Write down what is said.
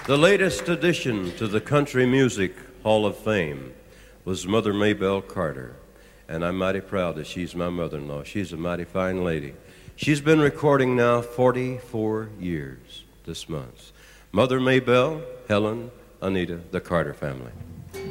The latest addition to the Country Music Hall of Fame was Mother Maybelle Carter, and I'm mighty proud that she's my mother-in-law. She's a mighty fine lady. She's been recording now 44 years this month. Mother Maybelle, Helen, Anita, the Carter family.